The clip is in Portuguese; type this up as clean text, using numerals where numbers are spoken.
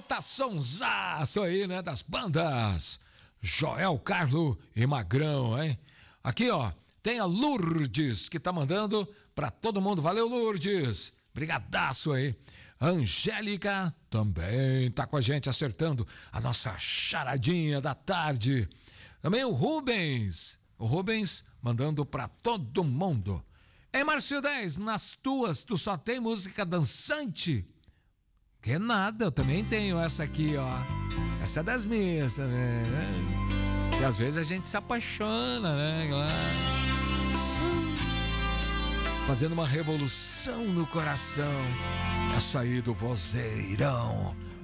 Puta sonsaço aí, né? Das bandas Joel, Carlo e Magrão, hein? Aqui, ó, tem a Lourdes que tá mandando pra todo mundo. Valeu, Lourdes. Brigadaço aí. Angélica também tá com a gente acertando a nossa charadinha da tarde. Também o Rubens. O Rubens mandando pra todo mundo. Ei, Márcio 10, nas tuas tu só tem música dançante? Que nada, eu também tenho essa aqui, ó. Essa é das minhas, né? E às vezes a gente se apaixona, né? Fazendo uma revolução no coração. Essa aí do vozeirão.